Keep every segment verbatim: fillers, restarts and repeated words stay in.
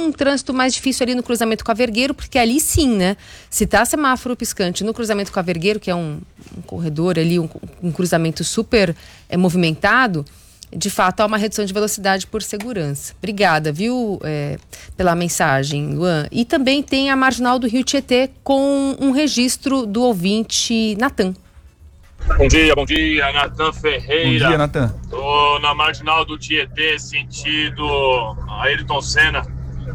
um trânsito mais difícil ali no cruzamento com a Vergueiro, porque ali sim, né? Se tá semáforo piscante no cruzamento com a Vergueiro, que é um, um corredor ali, um, um cruzamento super é, movimentado, de fato há uma redução de velocidade por segurança. Obrigada, viu, é, pela mensagem, Luan. E também tem a Marginal do Rio Tietê com um registro do ouvinte Natan. Bom dia, bom dia, Natan Ferreira. Bom dia, Natan. Tô na Marginal do Tietê, sentido Ayrton Senna.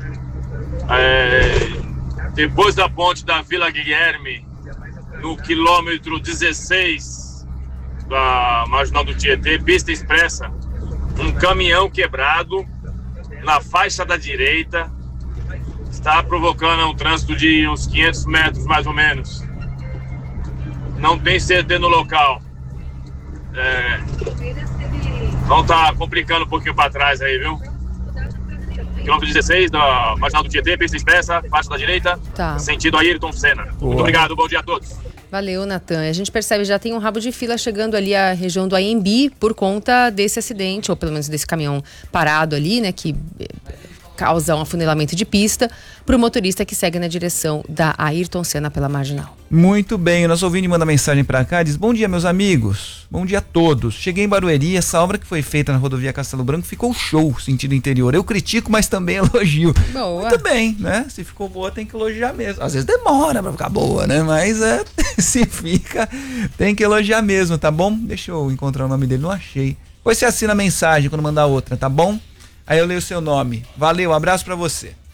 É, depois da ponte da Vila Guilherme, no quilômetro dezesseis da Marginal do Tietê, pista expressa, um caminhão quebrado na faixa da direita está provocando um trânsito de uns quinhentos metros mais ou menos. Não tem C T no local. É, então tá complicando um pouquinho para trás aí, viu? Quilômetro dezesseis da Marginal do Tietê, pista expressa, faixa da direita, Tá. sentido Ayrton Senna. Boa. Muito obrigado, bom dia a todos. Valeu, Natan. A gente percebe já tem um rabo de fila chegando ali à região do Anhembi por conta desse acidente, ou pelo menos desse caminhão parado ali, né, que eh, causa um afunilamento de pista para o motorista que segue na direção da Ayrton Senna pela Marginal. Muito bem, o nosso ouvinte manda mensagem pra cá, diz: bom dia, meus amigos, bom dia a todos. Cheguei em Barueri, essa obra que foi feita na rodovia Castelo Branco ficou show, sentido interior. Eu critico, mas também elogio. Boa. Muito bem, né? Se ficou boa, tem que elogiar mesmo. Às vezes demora pra ficar boa, né? Mas é, se fica, tem que elogiar mesmo, tá bom? Deixa eu encontrar o nome dele, não achei. Depois você assina a mensagem quando mandar outra, tá bom? Aí eu leio o seu nome. Valeu, um abraço pra você.